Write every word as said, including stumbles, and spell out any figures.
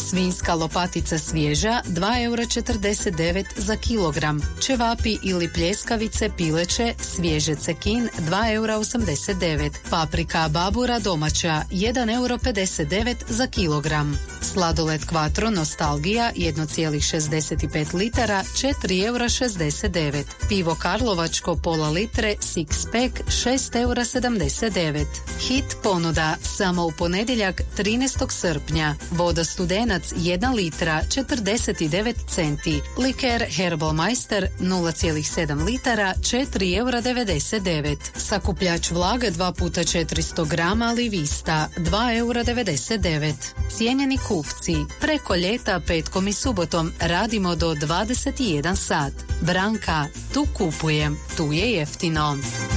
Svinjska lopatica svježa dva eura četrdeset devet za kilogram. Ćevapi ili pljeskavice pileće svježe cekin dva eura osamdeset devet. Paprika babura domaća jedan euro pedeset devet za kilogram. Sladoled Quattro Nostalgija jedan zarez šezdeset pet litara četiri eura šezdeset devet. Pivo Karlovačko pola litre six pack šest eura sedamdeset devet. Hit ponuda samo u ponedjeljak trinaestog srpnja. Voda Studenac jedan litra četrdeset devet centi. Liker Herbal Meister nula zarez sedam litara četiri eura devedeset devet. Sakupljač vlage dva puta četiristo grama Livista dva eura devedeset devet. Cijenjeni kupci, preko ljeta petkom i subotom radimo do dvadeset jedan sat. Branka, tu kupujem, tu je jeftino.